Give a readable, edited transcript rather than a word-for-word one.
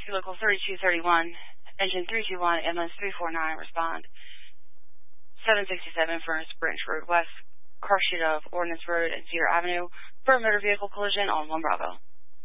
Rescue Local 3231, Engine 321, MS 349, respond. 767 Furnace Branch Road West, car shoot of Ordnance Road and Cedar Avenue for a motor vehicle collision on 1 Bravo.